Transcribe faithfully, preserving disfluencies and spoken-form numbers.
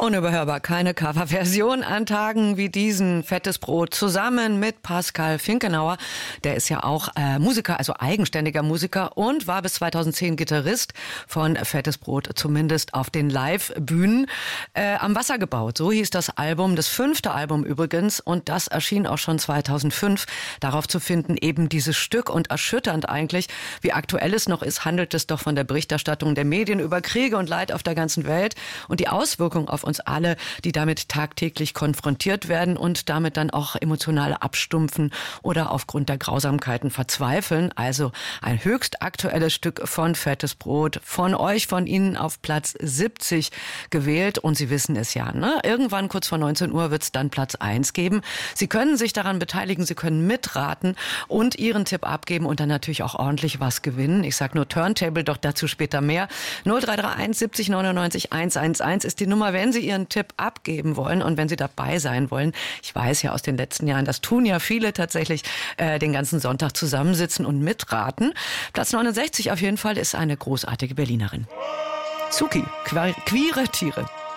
Unüberhörbar, keine Coverversion an Tagen wie diesen. Fettes Brot zusammen mit Pascal Finkenauer. Der ist ja auch äh, Musiker, also eigenständiger Musiker und war bis zweitausendzehn Gitarrist von Fettes Brot, zumindest auf den Live-Bühnen. Äh, am Wasser gebaut, so hieß das Album, das fünfte Album übrigens. Und das erschien auch schon zweitausendfünf. Darauf zu finden eben dieses Stück und erschütternd eigentlich, wie aktuell es noch ist, handelt es doch von der Berichterstattung der Medien über Kriege und Leid auf der ganzen Welt und die Auswirkungen auf uns alle, die damit tagtäglich konfrontiert werden und damit dann auch emotional abstumpfen oder aufgrund der Grausamkeiten verzweifeln. Also ein höchst aktuelles Stück von Fettes Brot, von euch, von Ihnen auf Platz siebzig gewählt. Und Sie wissen es ja, ne? Irgendwann kurz vor neunzehn Uhr wird es dann Platz eins geben. Sie können sich daran beteiligen, Sie können mitraten und Ihren Tipp abgeben und dann natürlich auch ordentlich was gewinnen. Ich sage nur Turntable, doch dazu später mehr. null drei drei eins siebzig neunundneunzig hunderteins ist die Nummer, wenn Sie Ihren Tipp abgeben wollen und wenn Sie dabei sein wollen. Ich weiß ja aus den letzten Jahren, das tun ja viele tatsächlich, äh, den ganzen Sonntag zusammensitzen und mitraten. Platz neunundsechzig auf jeden Fall ist eine großartige Berlinerin. Suki, queere Tiere.